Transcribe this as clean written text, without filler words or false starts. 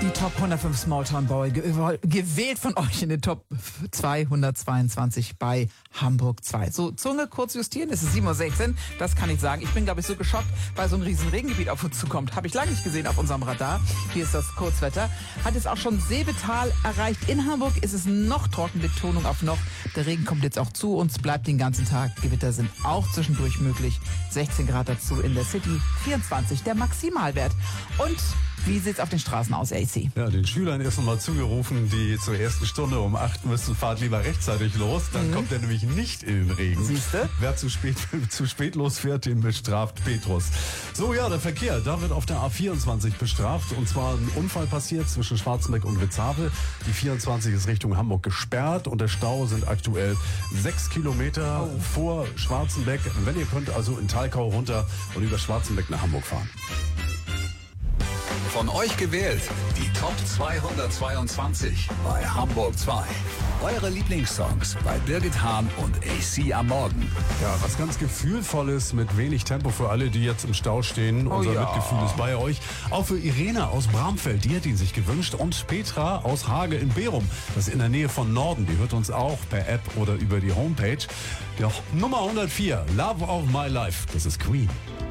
Die Top 105 Smalltown Boy, gewählt von euch in den Top 222 bei Hamburg 2. So, Zunge kurz justieren, es ist 7:16 Uhr, das kann ich sagen. Ich bin, glaube ich, so geschockt, weil so ein riesen Regengebiet auf uns zukommt. Habe ich lange nicht gesehen auf unserem Radar. Hier ist das Kurzwetter. Hat jetzt auch schon Seebetal erreicht. In Hamburg ist es noch trocken, Betonung auf noch. Der Regen kommt jetzt auch zu uns, bleibt den ganzen Tag. Gewitter sind auch zwischendurch möglich. 16 Grad dazu in der City, 24 der Maximalwert. Und wie sieht's auf den Straßen aus, AC? Ja, den Schülern ist nochmal zugerufen, die zur ersten Stunde um 8 müssen, fahrt lieber rechtzeitig los. Dann kommt er nämlich nicht in den Regen. Siehste? Wer zu spät losfährt, den bestraft Petrus. So, ja, der Verkehr, da wird auf der A24 bestraft. Und zwar ein Unfall passiert zwischen Schwarzenbeck und Ritzhavel. Die 24 ist Richtung Hamburg gesperrt und der Stau sind aktuell 6 Kilometer vor Schwarzenbeck. Wenn ihr könnt, also in Thalkau runter und über Schwarzenbeck nach Hamburg fahren. Von euch gewählt, die Top 222 bei Hamburg 2. Eure Lieblingssongs bei Birgit Hahn und AC am Morgen. Ja, was ganz Gefühlvolles mit wenig Tempo für alle, die jetzt im Stau stehen. Unser Mitgefühl ist bei euch. Auch für Irene aus Bramfeld, die hat ihn sich gewünscht. Und Petra aus Hage in Berum, das ist in der Nähe von Norden. Die hört uns auch per App oder über die Homepage. Ja, Nummer 104, Love of My Life, das ist Queen.